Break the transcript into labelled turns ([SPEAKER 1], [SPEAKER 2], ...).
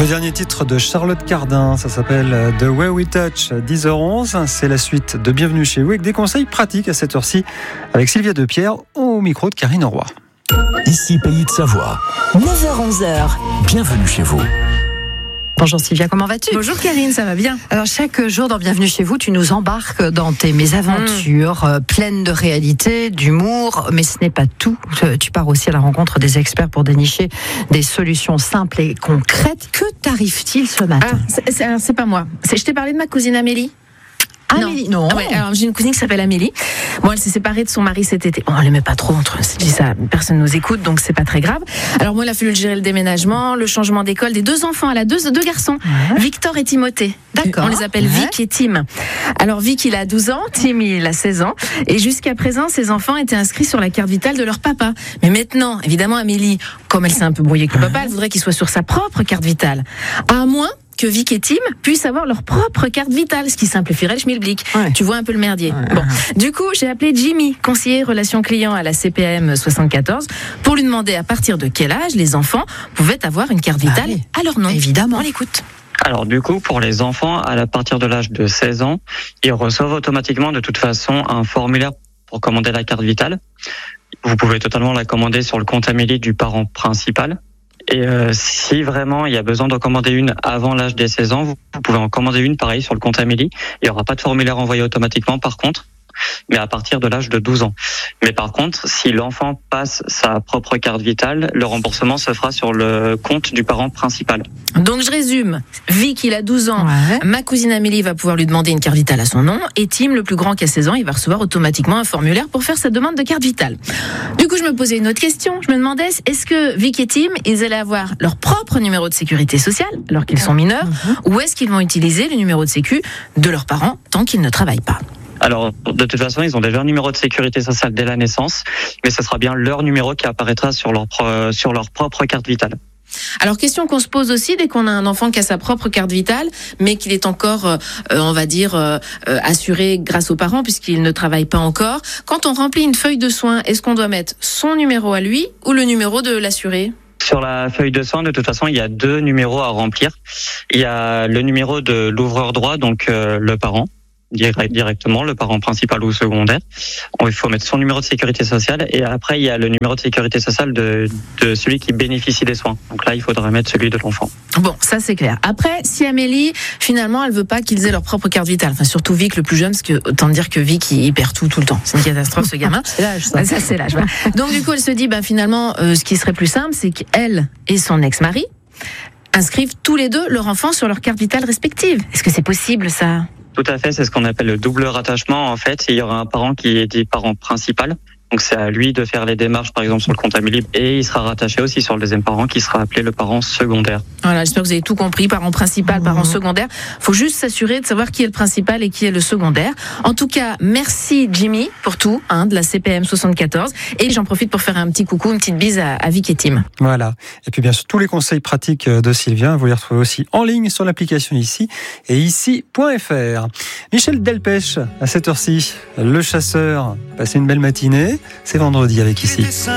[SPEAKER 1] Le dernier titre de Charlotte Cardin, ça s'appelle The Way We Touch, 10h11. C'est la suite de Bienvenue chez vous avec des conseils pratiques à cette heure-ci avec Sylvia Depierre au micro de Karine Roy.
[SPEAKER 2] Ici Pays de Savoie.
[SPEAKER 3] 9h-11h.
[SPEAKER 2] Bienvenue chez vous.
[SPEAKER 3] Bonjour Sylvia, comment vas-tu ?
[SPEAKER 4] Bonjour Karine, ça va bien.
[SPEAKER 3] Alors chaque jour dans Bienvenue chez vous, tu nous embarques dans tes mésaventures pleines de réalité, d'humour, mais ce n'est pas tout. Tu pars aussi à la rencontre des experts pour dénicher des solutions simples et concrètes. Que t'arrive-t-il ce matin ?
[SPEAKER 4] C'est pas moi. Je t'ai parlé de ma cousine Amélie.
[SPEAKER 3] Amélie, non.
[SPEAKER 4] Ah ouais, alors j'ai une cousine qui s'appelle Amélie. Bon, elle s'est séparée de son mari cet été. Bon, elle aimait pas trop entre eux. Je dis ça, personne nous écoute, donc c'est pas très grave. Alors moi, il a fallu gérer le déménagement, le changement d'école des deux enfants. Elle a deux garçons, Victor et Timothée.
[SPEAKER 3] D'accord.
[SPEAKER 4] On les appelle Vic et Tim. Alors Vic, il a 12 ans, Tim, il a 16 ans. Et jusqu'à présent, ces enfants étaient inscrits sur la carte vitale de leur papa. Mais maintenant, évidemment, Amélie, comme elle s'est un peu brouillée avec le papa, elle voudrait qu'il soit sur sa propre carte vitale. À moins que Vic et Tim puissent avoir leur propre carte vitale, ce qui simplifierait le schmilblick. Ouais. Tu vois un peu le merdier. Ouais. Bon, du coup, j'ai appelé Jimmy, conseiller relations clients à la CPAM 74, pour lui demander à partir de quel âge les enfants pouvaient avoir une carte vitale à leur nom.
[SPEAKER 3] Évidemment.
[SPEAKER 4] On l'écoute.
[SPEAKER 5] Alors du coup, pour les enfants, à partir de l'âge de 16 ans, ils reçoivent automatiquement de toute façon un formulaire pour commander la carte vitale. Vous pouvez totalement la commander sur le compte Amélie du parent principal. Et si vraiment il y a besoin d'en commander une avant l'âge des 16 ans, vous pouvez en commander une pareil sur le compte Amélie. Il n'y aura pas de formulaire envoyé automatiquement par contre, mais à partir de l'âge de 12 ans. Mais par contre, si l'enfant passe sa propre carte vitale, le remboursement se fera sur le compte du parent principal.
[SPEAKER 4] Donc je résume, Vic il a 12 ans, ma cousine Amélie va pouvoir lui demander une carte vitale à son nom, et Tim, le plus grand qui a 16 ans, il va recevoir automatiquement un formulaire pour faire sa demande de carte vitale. Du coup je me posais une autre question, je me demandais, est-ce que Vic et Tim, ils allaient avoir leur propre numéro de sécurité sociale, alors qu'ils sont mineurs, ou est-ce qu'ils vont utiliser le numéro de sécu de leurs parents tant qu'ils ne travaillent pas ?
[SPEAKER 5] Alors, de toute façon, ils ont déjà un numéro de sécurité sociale dès la naissance, mais ce sera bien leur numéro qui apparaîtra sur leur propre carte vitale.
[SPEAKER 4] Alors, question qu'on se pose aussi dès qu'on a un enfant qui a sa propre carte vitale, mais qu'il est encore, on va dire, assuré grâce aux parents puisqu'il ne travaille pas encore. Quand on remplit une feuille de soins, est-ce qu'on doit mettre son numéro à lui ou le numéro de l'assuré ?
[SPEAKER 5] Sur la feuille de soins, de toute façon, il y a deux numéros à remplir. Il y a le numéro de l'ouvreur droit, donc le parent. Directement, le parent principal ou secondaire. Il faut mettre son numéro de sécurité sociale et après il y a le numéro de sécurité sociale de celui qui bénéficie des soins. Donc là, il faudra mettre celui de l'enfant.
[SPEAKER 4] Bon, ça c'est clair. Après, si Amélie, finalement, elle veut pas qu'ils aient leur propre carte vitale, enfin surtout Vic le plus jeune, parce que autant dire que Vic il perd tout le temps. C'est une catastrophe ce gamin.
[SPEAKER 3] C'est l'âge, ça.
[SPEAKER 4] Ça c'est l'âge. Donc du coup, elle se dit, finalement, ce qui serait plus simple, c'est qu'elle et son ex-mari inscrivent tous les deux leur enfant sur leur carte vitale respective. Est-ce que c'est possible ça ?
[SPEAKER 5] Tout à fait, c'est ce qu'on appelle le double rattachement en fait. Il y aura un parent qui est dit parent principal, donc c'est à lui de faire les démarches par exemple sur le compte Amélie et il sera rattaché aussi sur le deuxième parent qui sera appelé le parent secondaire.
[SPEAKER 4] Voilà, j'espère que vous avez tout compris, parent principal, parent secondaire. Faut juste s'assurer de savoir qui est le principal et qui est le secondaire. En tout cas, merci Jimmy pour tout, de la CPM 74 et j'en profite pour faire un petit coucou, une petite bise à Vic et Tim.
[SPEAKER 1] Voilà. Et puis bien sûr, tous les conseils pratiques de Sylvia, vous les retrouvez aussi en ligne sur l'application ici et ici.fr. Michel Delpech, à cette heure-ci, le chasseur. Passez une belle matinée. C'est vendredi avec Ici.